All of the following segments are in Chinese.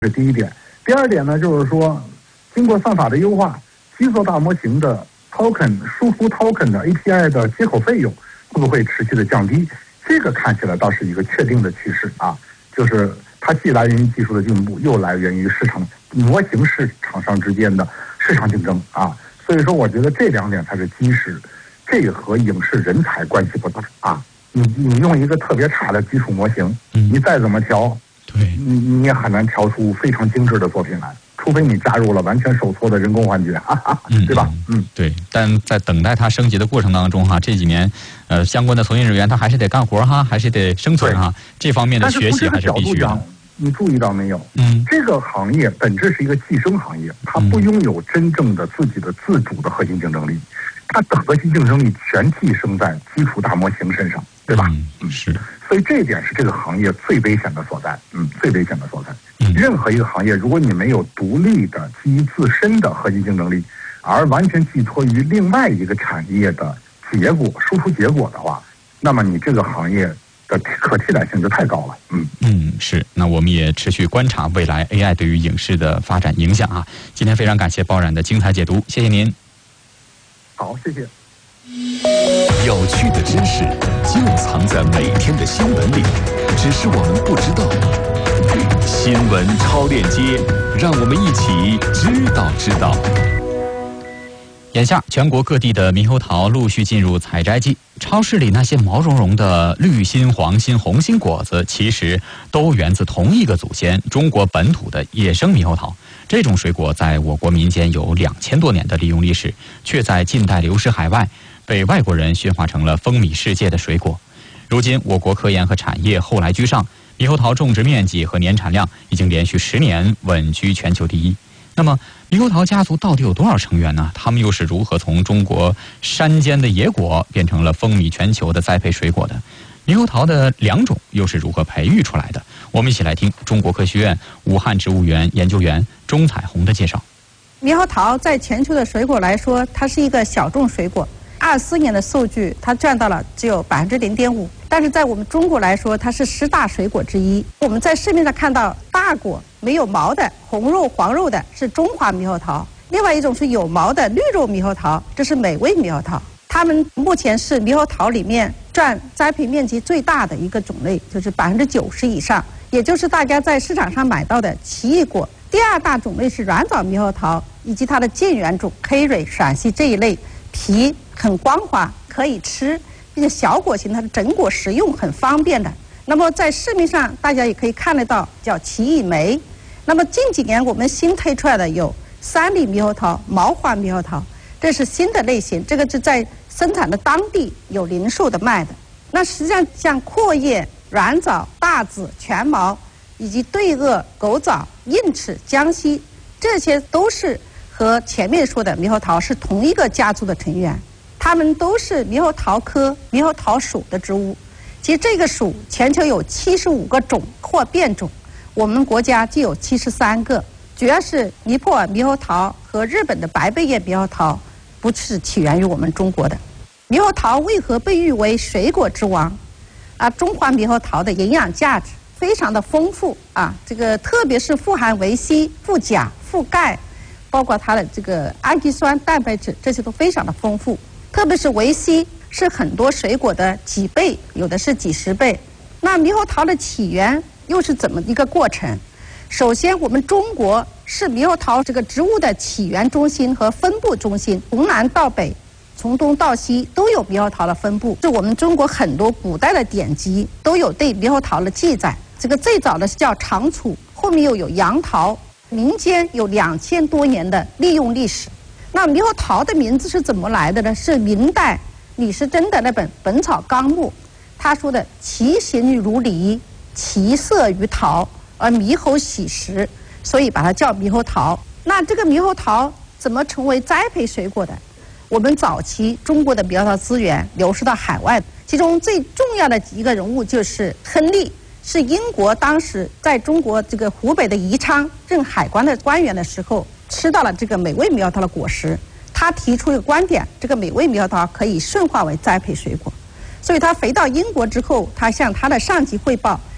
是第一点。第二点呢，就是说，经过算法的优化，基座大模型的 token 输出 token 的 API 的接口费用会不会持续的降低？这个看起来倒是一个确定的趋势啊，就是它既来源于技术的进步，又来源于市场模型厂商之间的市场竞争啊。所以说，我觉得这两点才是基石，这个和影视人才关系不大啊。你用一个特别差的基础模型，你再怎么调， 对， 你也很难调出非常精致的作品来，除非你加入了完全手搓的人工幻觉，对吧？ 对。但在等待它升级的过程当中哈，这几年相关的从业人员他还是得干活哈，还是得生存哈，这方面的学习还是必须的。 你注意到没有？这个行业本质是一个寄生行业，它不拥有真正的自己的自主的核心竞争力，它的核心竞争力全寄生在基础大模型身上，对吧？ 是。 所以这一点是这个行业最危险的所在，最危险的所在。任何一个行业，如果你没有独立的基于自身的核心竞争力，而完全寄托于另外一个产业的结果输出结果的话，那么你这个行业的可替代性就太高了。 是。那我们也持续观察未来 AI 对于影视的发展影响啊。今天非常感谢包冉的精彩解读，谢谢您。 好，谢谢。 有趣的知识就藏在每天的新闻里，只是我们不知道。新闻超链接，让我们一起知道。 眼下，全国各地的猕猴桃陆续进入采摘季，超市里那些毛茸茸的绿心、黄心、红心果子，其实都源自同一个祖先——中国本土的野生猕猴桃。这种水果在我国民间有2000多年的利用历史，却在近代流失海外，被外国人驯化成了风靡世界的水果。如今，我国科研和产业后来居上，猕猴桃种植面积和年产量已经连续10年稳居全球第一。那么，猕猴桃家族到底有多少成员呢？他们又是如何从中国山间的野果变成了风靡全球的栽培水果的？猕猴桃的2种又是如何培育出来的？我们一起来听中国科学院武汉植物园研究员钟彩虹的介绍。 猕猴桃在全球的水果来说，它是一个小众水果。24年的数据，它占到了只有0.5%，但是在我们中国来说，它是10大水果之一。我们在市面上看到大果没有毛的红肉黄肉的是中华猕猴桃，另外一种是有毛的绿肉猕猴桃，这是美味猕猴桃。它们目前是猕猴桃里面占栽培面积最大的一个种类，就是90%以上，也就是大家在市场上买到的奇异果。第2大种类是软枣猕猴桃以及它的近缘种 K 蕊、陕西这一类，皮很光滑，可以吃，并且小果型，它的整果食用很方便的。那么在市面上大家也可以看得到，叫奇异梅。那么近几年我们新推出来的有3粒猕猴桃、毛花猕猴桃，这是新的类型，这个是在生产的当地有零售的卖的。那实际上像阔叶、软枣、大紫、全毛以及对萼、狗枣、硬齿、江西，这些都是和前面说的猕猴桃是同一个家族的成员，它们都是猕猴桃科猕猴桃属的植物。其实这个属全球有75个种或变种，我们国家就有73个，主要是尼泊尔猕猴桃和日本的白背叶猕猴桃不是起源于我们中国的。猕猴桃为何被誉为水果之王？中华猕猴桃的营养价值非常的丰富这个特别是富含维 C、富钾、富钙，包括它的这个氨基酸、蛋白质，这些都非常的丰富。特别是维 C 是很多水果的几倍，有的是几十倍。那猕猴桃的起源又是怎么一个过程？首先，我们中国是猕猴桃这个植物的起源中心和分布中心，从南到北，从东到西都有猕猴桃的分布。是我们中国很多古代的典籍都有对猕猴桃的记载。这个最早的是叫长楚，后面又有杨桃，民间有2000多年的利用历史。那猕猴桃的名字是怎么来的呢？是明代李时珍的那本《本草纲目》，他说的其形如梨，其色于桃，而猕猴喜食，所以把它叫猕猴桃。那这个猕猴桃怎么成为栽培水果的？我们早期中国的猕猴桃资源流失到海外，其中最重要的一个人物就是亨利，是英国当时在中国这个湖北的宜昌任海关的官员的时候，吃到了这个美味猕猴桃的果实，他提出一个观点，这个美味猕猴桃可以驯化为栽培水果。所以他回到英国之后，他向他的上级汇报，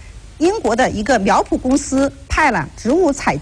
英国的一个苗圃公司派了植物采